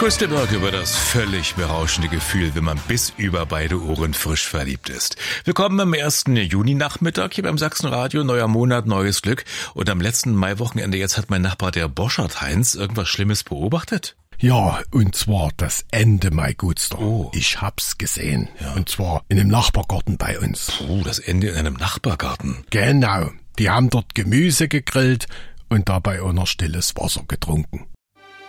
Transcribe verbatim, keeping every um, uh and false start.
Grüß Berg über das völlig berauschende Gefühl, wenn man bis über beide Ohren frisch verliebt ist. Willkommen am ersten Juni-Nachmittag hier beim Sachsenradio. Neuer Monat, neues Glück. Und am letzten Maiwochenende jetzt hat mein Nachbar, der Boschert Heinz, irgendwas Schlimmes beobachtet? Ja, und zwar das Ende, mein Gutster. Oh. Ich hab's gesehen. Ja. Und zwar in einem Nachbargarten bei uns. Puh, das Ende in einem Nachbargarten. Genau. Die haben dort Gemüse gegrillt und dabei auch noch stilles Wasser getrunken.